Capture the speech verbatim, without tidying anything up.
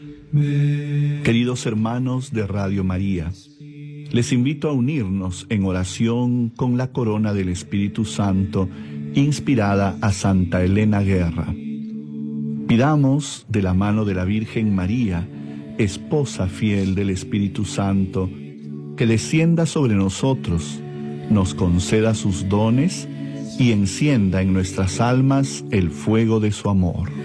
Queridos hermanos de Radio María, les invito a unirnos en oración con la corona del Espíritu Santo inspirada a Santa Elena Guerra. Pidamos de la mano de la Virgen María, esposa fiel del Espíritu Santo, que descienda sobre nosotros, nos conceda sus dones y encienda en nuestras almas el fuego de su amor.